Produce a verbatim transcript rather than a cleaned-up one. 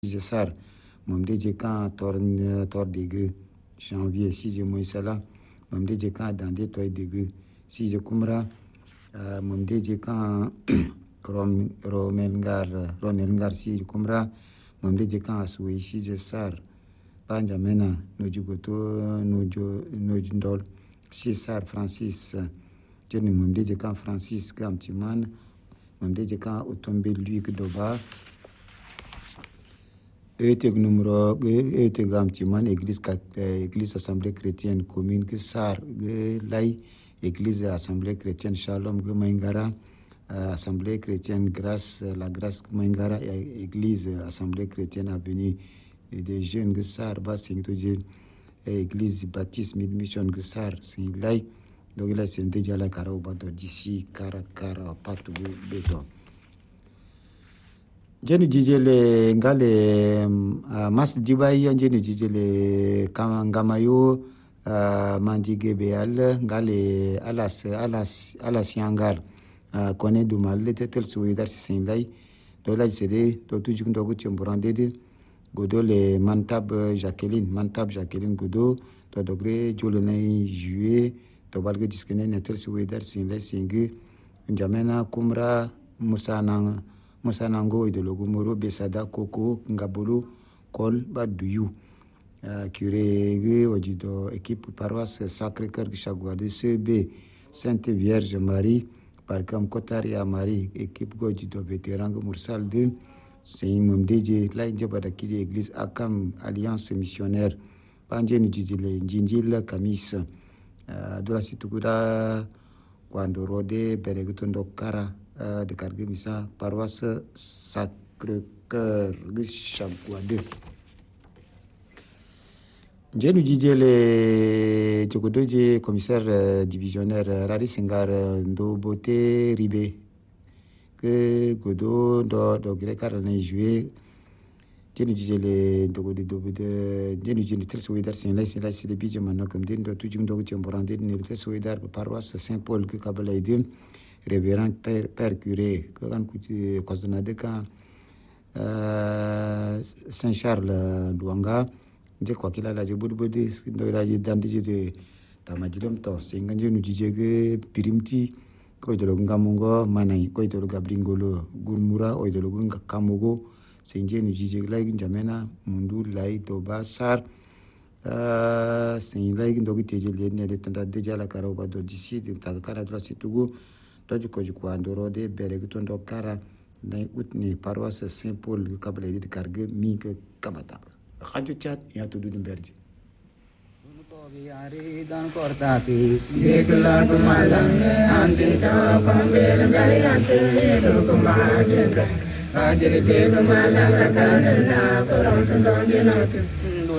Sar, Mamde Jekan, Tor Tor Degue, janvier, six Moïsala, Mamde Jekan, Dande Toy Degue, six Kumra, Mamde Jekan, Romelgar, Ronelgar, six Kumra, Mamde Jekan, Asoué, six Sar, Panjamena, Nojugoto, Nojundol, six Sar, Francis, Jenny Mamde Jekan, Francis, Gamtiman, Mamde Jekan, Otombe, Luc Doba, Etek numéro Etek Gamtiman, église église assemblée chrétienne commune que Sar Lai, église assemblée chrétienne Shalom Mangara, assemblée chrétienne grâce la grâce Mangara, église assemblée chrétienne avenue des jeunes que Sar va s'introduire, église baptiste mid mission que Sar c'est Lai, donc là c'est déjà la Karaobato d'ici Karakara partout béton. Jenu jijele ngale uh, mas dibai jenu jijele ngamayo uh, mandige beal ngale alas alas alas yangar uh, kone du mal tetel suidar sinlai dola sede to tujuk ndogo chemborande de godo le mantab Jacqueline mantab Jacqueline godo to dogre jolonai juillet to balge diskene netel suidar sinlai singu njamena kumra musanang Mosanango et de Logomoro, Besada, Koko, Ngabolo, Kol, Baduyu, curé, Ojido, équipe paroisse Sacré-Cœur Chagouade, C B, Sainte Vierge Marie, Parcam Kotaria Marie, équipe Gojido, vétéran Moursal deux, c'est un D J, Laïdja Badaki, église Akam, Alliance missionnaire, Pandjen Djizile, Djinjil, Kamis, de la Situkuda, Wandorode, Beregutondo Kara, de Kargemisa, paroisse Sacré-Cœur, Chagouade. J'ai nous dit le Tchokodoje, commissaire divisionnaire Rari Sengar Ndobote Ribe, que Godo, do Grekar n'a joué. J'ai nous dit le Dogo de J'ai nous dit le Telsouidar, c'est là, c'est là, c'est le bidjo maintenant, comme dit, tout le monde qui est morandé, le Telsouidar, paroisse Saint-Paul, que Kabalaïde. Révérend père, père curé, quand Kosonade, quand Saint-Charles Douanga, je crois qu'il a la Djiboudi, il a dit de Tamadilom Tos, c'est un gars nous disait que Pirimti, quoi de l'Ongamongo, Manai, quoi de l'Ogabringolo, Gurmura, ou de l'Onga Kamogo, c'est un gars nous disait que là, Jamena, Mundu, Lai, Toba, Sar, c'est un gars qui doit être le l'étendard déjà la Karaobato d'ici, de Takara de la Situgo. Toju koju kwa ndorode beregu tondo kara na utni paroisse Saint-Paul kabla de karge mi ke kamata radio chat ya to dun berdi yari dan kortati dekla kumalang ante ta pambel gali ante do kumalang ajri be kumalang ta na koron tondo